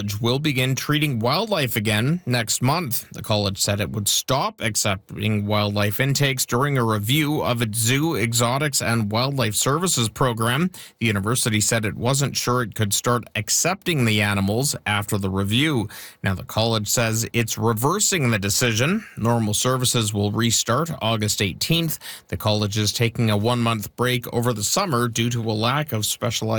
college will begin treating wildlife again next month. The college said it would stop accepting wildlife intakes during a review of its zoo, exotics, and wildlife services program. The university said it wasn't sure it could start accepting the animals after the review. Now, the college says it's reversing the decision. Normal services will restart August 18th. The college is taking a 1-month break over the summer due to a lack of specialized